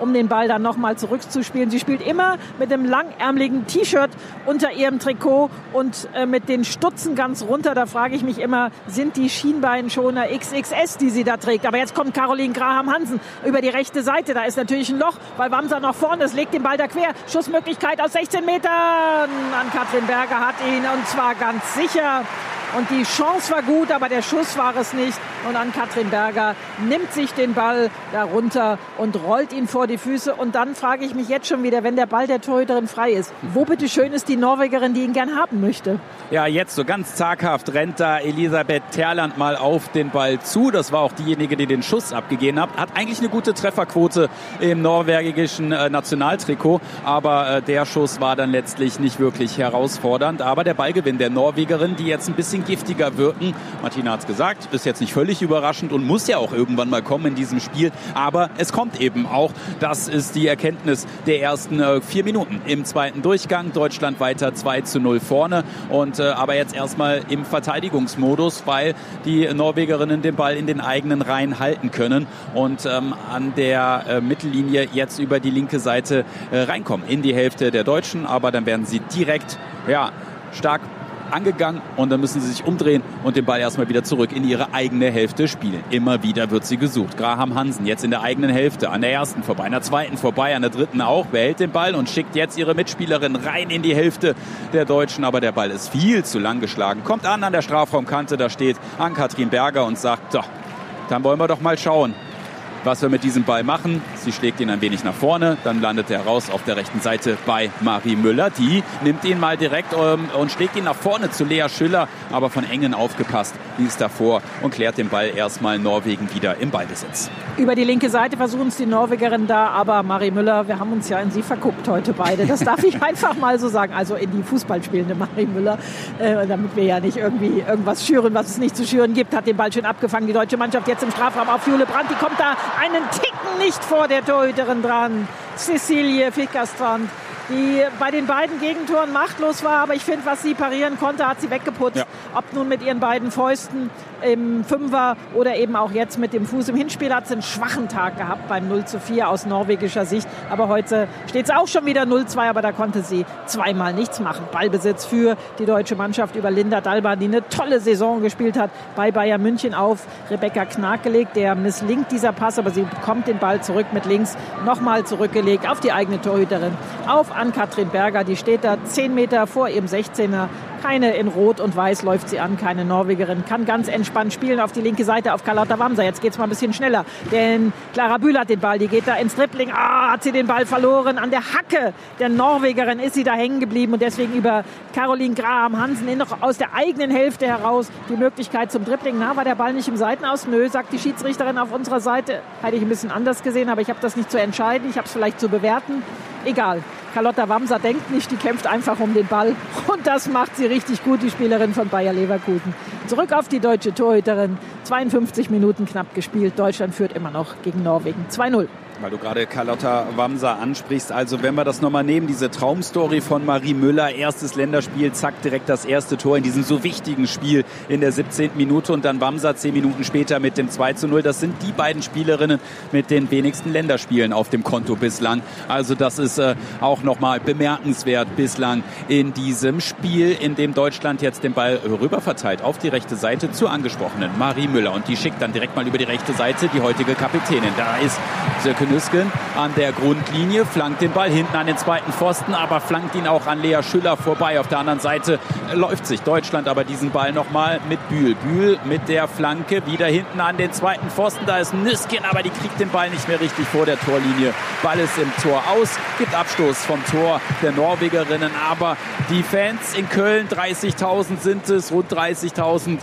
um den Ball dann nochmal zurückzuspielen. Sie spielt immer mit einem langärmeligen T-Shirt unter ihrem Trikot und mit den Stutzen ganz runter. Da frage ich mich immer, sind die Schienbeinschoner XXS, die sie da trägt? Aber jetzt kommt Caroline Graham-Hansen über die rechte Seite. Da ist natürlich ein Loch, weil Wamser noch vorne ist, legt den Ball da quer. Schussmöglichkeit aus 16 Metern. Ann-Kathrin Berger hat ihn und zwar ganz sicher. Und die Chance war gut, aber der Schuss war es nicht. Und Ann-Kathrin Berger nimmt sich den Ball da runter und rollt ihn vor die Füße. Und dann frage ich mich jetzt schon wieder, wenn der Ball der Torhüterin frei ist, wo bitteschön ist die Norwegerin, die ihn gern haben möchte? Ja, jetzt so ganz zaghaft rennt da Elisabeth Terland mal auf den Ball zu. Das war auch diejenige, die den Schuss abgegeben hat. Hat eigentlich eine gute Trefferquote im norwegischen Nationaltrikot. Aber der Schuss war dann letztlich nicht wirklich herausfordernd. Aber der Ballgewinn der Norwegerin, die jetzt ein bisschen giftiger wirken. Martina hat es gesagt, ist jetzt nicht völlig überraschend und muss ja auch irgendwann mal kommen in diesem Spiel. Aber es kommt eben auch. Das ist die Erkenntnis der ersten 4 Minuten im zweiten Durchgang. Deutschland weiter 2:0 vorne. Und aber jetzt erstmal im Verteidigungsmodus, weil die Norwegerinnen den Ball in den eigenen Reihen halten können und an der Mittellinie jetzt über die linke Seite reinkommen in die Hälfte der Deutschen. Aber dann werden sie direkt stark angegangen und dann müssen sie sich umdrehen und den Ball erstmal wieder zurück in ihre eigene Hälfte spielen. Immer wieder wird sie gesucht. Graham-Hansen jetzt in der eigenen Hälfte, an der ersten vorbei, an der zweiten vorbei, an der dritten auch, behält den Ball und schickt jetzt ihre Mitspielerin rein in die Hälfte der Deutschen, aber der Ball ist viel zu lang geschlagen. Kommt an der Strafraumkante, da steht Ann-Kathrin Berger und sagt, so, dann wollen wir doch mal schauen, was wir mit diesem Ball machen. Sie schlägt ihn ein wenig nach vorne, dann landet er raus auf der rechten Seite bei Marie Müller. Die nimmt ihn mal direkt und schlägt ihn nach vorne zu Lea Schüller, aber von Engen aufgepasst, die ist davor und klärt den Ball erstmal Norwegen wieder im Ballbesitz. Über die linke Seite versuchen es die Norwegerinnen da, aber Marie Müller, wir haben uns ja in sie verguckt heute beide. Das darf ich einfach mal so sagen, also in die Fußballspielende Marie Müller, damit wir ja nicht irgendwie irgendwas schüren, was es nicht zu schüren gibt, hat den Ball schön abgefangen. Die deutsche Mannschaft jetzt im Strafraum auf Jule Brandt, die kommt da einen Ticken nicht vor der Torhüterin dran. Cecilie Fickerstrand, die bei den beiden Gegentoren machtlos war, aber ich finde, was sie parieren konnte, hat sie weggeputzt. Ja. Ob nun mit ihren beiden Fäusten im Fünfer oder eben auch jetzt mit dem Fuß. Im Hinspiel hat sie einen schwachen Tag gehabt beim 0:4 aus norwegischer Sicht. Aber heute steht es auch schon wieder 0:2, aber da konnte sie zweimal nichts machen. Ballbesitz für die deutsche Mannschaft über Linda Dalban, die eine tolle Saison gespielt hat bei Bayern München auf Rebecca Knag gelegt. Der misslingt dieser Pass, aber sie bekommt den Ball zurück mit links, nochmal zurückgelegt auf die eigene Torhüterin, auf Ann-Kathrin Berger. Die steht da 10 Meter vor ihrem 16er. Keine in Rot und Weiß läuft sie an, keine Norwegerin. Kann ganz entspannt spielen auf die linke Seite auf Carlotta Wamser. Jetzt geht's mal ein bisschen schneller, denn Clara Bühl hat den Ball. Die geht da ins Dribbling. Hat sie den Ball verloren. An der Hacke der Norwegerin ist sie da hängen geblieben und deswegen über Caroline Graham-Hansen noch aus der eigenen Hälfte heraus die Möglichkeit zum Dribbling. War der Ball nicht im Seitenaus? Nö, sagt die Schiedsrichterin auf unserer Seite. Hätte ich ein bisschen anders gesehen, aber ich habe das nicht zu entscheiden. Ich habe es vielleicht zu bewerten. Egal. Carlotta Wamser denkt nicht, die kämpft einfach um den Ball. Und das macht sie richtig gut, die Spielerin von Bayer Leverkusen. Zurück auf die deutsche Torhüterin. 52 Minuten knapp gespielt. Deutschland führt immer noch gegen Norwegen. 2:0. Weil du gerade Carlotta Wamser ansprichst. Also wenn wir das nochmal nehmen, diese Traumstory von Marie Müller, erstes Länderspiel, zack, direkt das erste Tor in diesem so wichtigen Spiel in der 17. Minute und dann Wamser 10 Minuten später mit dem 2:0. Das sind die beiden Spielerinnen mit den wenigsten Länderspielen auf dem Konto bislang. Also das ist auch nochmal bemerkenswert bislang in diesem Spiel, in dem Deutschland jetzt den Ball rüberverteilt auf die rechte Seite zur angesprochenen Marie Müller. Und die schickt dann direkt mal über die rechte Seite die heutige Kapitänin. Da ist Söke Nüsken an der Grundlinie, flankt den Ball hinten an den zweiten Pfosten, aber flankt ihn auch an Lea Schüller vorbei. Auf der anderen Seite läuft sich Deutschland aber diesen Ball nochmal mit Bühl. Bühl mit der Flanke wieder hinten an den zweiten Pfosten. Da ist Nüsken, aber die kriegt den Ball nicht mehr richtig vor der Torlinie. Ball ist im Tor aus, gibt Abstoß vom Tor der Norwegerinnen. Aber die Fans in Köln, 30.000 sind es, rund 30.000,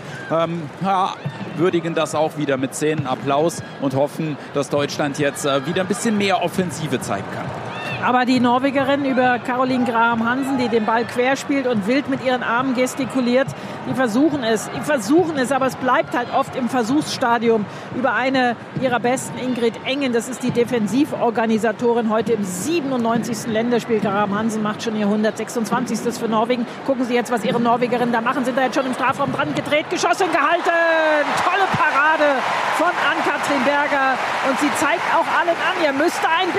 würdigen das auch wieder mit Szenenapplaus und hoffen, dass Deutschland jetzt wieder ein bisschen mehr Offensive zeigen kann. Aber die Norwegerin über Caroline Graham-Hansen, die den Ball quer spielt und wild mit ihren Armen gestikuliert, die versuchen es, aber es bleibt halt oft im Versuchsstadium. Über eine ihrer besten, Ingrid Engen, das ist die Defensivorganisatorin heute im 97. Länderspiel. Graham-Hansen macht schon ihr 126. für Norwegen. Gucken Sie jetzt, was ihre Norwegerinnen da machen. Sind da jetzt schon im Strafraum dran gedreht, geschossen, gehalten. Tolle Parade von Ann-Kathrin Berger. Und sie zeigt auch allen an, ihr müsst ein